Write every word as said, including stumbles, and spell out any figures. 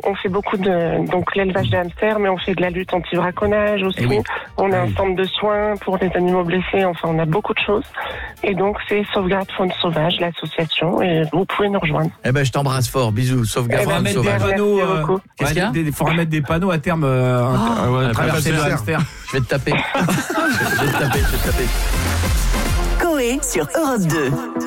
on fait beaucoup de donc l'élevage des hamsters, mais on fait de la lutte anti-braconnage aussi. Eh oui. On a Ah un oui. centre de soins pour les animaux blessés. Enfin, on a beaucoup de choses. Et donc, c'est Sauvegarde Faune Sauvage, l'association. Et vous pouvez nous rejoindre. Eh ben, je t'embrasse fort. Bisous. Sauvegarde Eh ben, Faune mettre des Sauvage. panneaux. Merci euh, beaucoup. Qu'est-ce qu'il y a Il faudra mettre des panneaux à terme. Euh, Ah, euh, ouais, traverser le hamster. hamster. Je vais te taper. Je vais te taper, je vais te taper. Coé sur Europe deux.